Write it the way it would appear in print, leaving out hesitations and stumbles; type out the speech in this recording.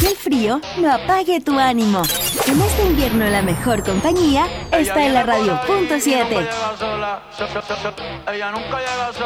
el frío no apague tu ánimo. En este invierno la mejor compañía está en la radio .7. Ella nunca llega sola.